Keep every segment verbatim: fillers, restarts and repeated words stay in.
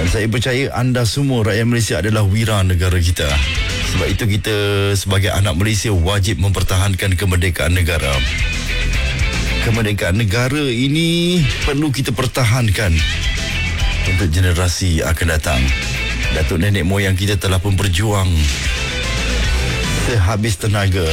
Dan saya percaya anda semua rakyat Malaysia adalah wira negara kita. Sebab itu kita sebagai anak Malaysia wajib mempertahankan kemerdekaan negara. Kemerdekaan negara ini perlu kita pertahankan untuk generasi akan datang. Datuk nenek moyang kita telah pun berjuang sehabis tenaga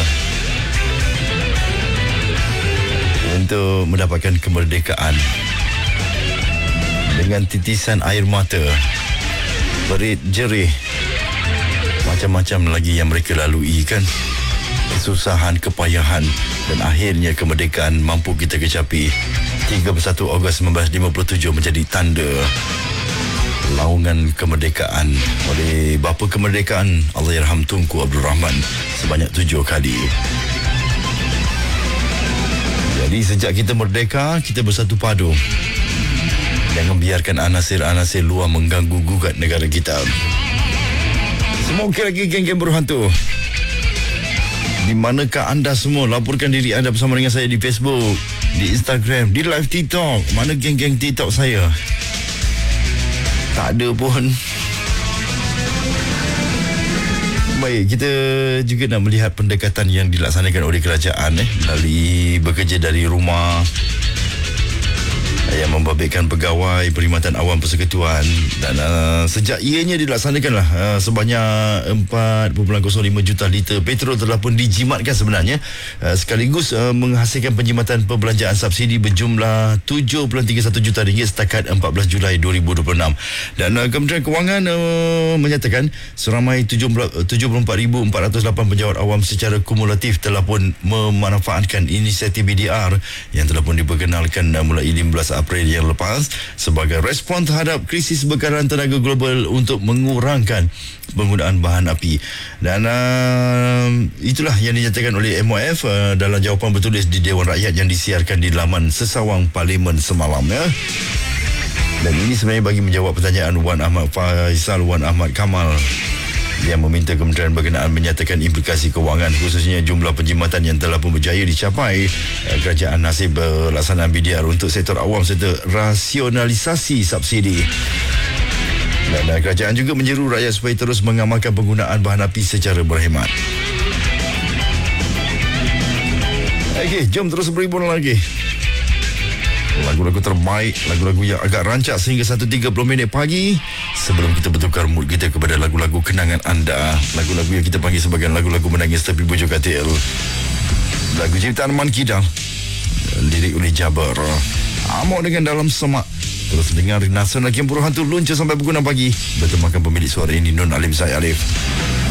untuk mendapatkan kemerdekaan. Dengan titisan air mata, berit jerih, macam-macam lagi yang mereka lalui kan. Kesusahan, kepayahan, dan akhirnya kemerdekaan mampu kita kecapi. tiga puluh satu Ogos seribu sembilan ratus lima puluh tujuh menjadi tanda laungan kemerdekaan oleh bapa kemerdekaan Allahyarham Tunku Abdul Rahman sebanyak tujuh kali. Jadi sejak kita merdeka, kita bersatu padu. Jangan biarkan anasir-anasir luar mengganggu gugat negara kita. Semua okey lagi geng-geng berhantu? Di manakah anda semua? Laporkan diri anda bersama dengan saya di Facebook, di Instagram, di live TikTok. Mana geng-geng TikTok saya? Tak ada pun. Baik, kita juga nak melihat pendekatan yang dilaksanakan oleh kerajaan eh, melalui bekerja dari rumah yang membabitkan pegawai Perkhidmatan Awam Persekutuan. Dan uh, sejak ianya dilaksanakanlah uh, sebanyak empat perpuluhan kosong lima juta liter petrol telah pun dijimatkan sebenarnya, uh, sekaligus uh, menghasilkan penjimatan perbelanjaan subsidi berjumlah tujuh perpuluhan tiga satu juta ringgit setakat empat belas Julai dua ribu dua puluh enam. Dan uh, Kementerian Kewangan uh, menyatakan seramai tujuh puluh empat ribu empat ratus lapan penjawat awam secara kumulatif telah pun memanfaatkan inisiatif B D R yang telah pun diperkenalkan uh, mulai lima belas April yang lepas sebagai respon terhadap krisis bekaran tenaga global untuk mengurangkan penggunaan bahan api. Dan uh, itulah yang dinyatakan oleh M O F uh, dalam jawapan bertulis di Dewan Rakyat yang disiarkan di laman sesawang Parlimen semalam ya. Dan ini sebenarnya bagi menjawab pertanyaan Wan Ahmad Faisal Wan Ahmad Kamal yang meminta kementerian berkenaan menyatakan implikasi kewangan khususnya jumlah penjimatan yang telah pun berjaya dicapai kerajaan nasib pelaksanaan B D R untuk sektor awam serta rasionalisasi subsidi. Dan kerajaan juga menyeru rakyat supaya terus mengamalkan penggunaan bahan api secara berhemat. Okey, jom terus berhibur lagi. Lagu-lagu terbaik, lagu-lagu yang agak rancak sehingga satu tiga puluh minit pagi sebelum kita bertukar mood kita kepada lagu-lagu kenangan anda. Lagu-lagu yang kita panggil sebagai lagu-lagu menangis tapi bujuk katil. Lagu ciptaan Man Kidal, lirik oleh Jabar. Amok dengan Dalam Semak. Terus dengar Nasional Kempuru Hantu luncur sampai pukul enam pagi bertemakan pemilik suara ini Nun Alim Syed Alif.